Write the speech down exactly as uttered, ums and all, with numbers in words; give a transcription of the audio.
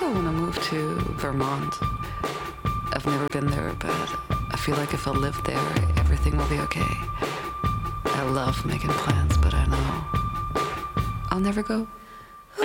I want to move to Vermont. I've never been there, but I feel like if I live there, everything will be okay. I love making plans, but I know I'll never go.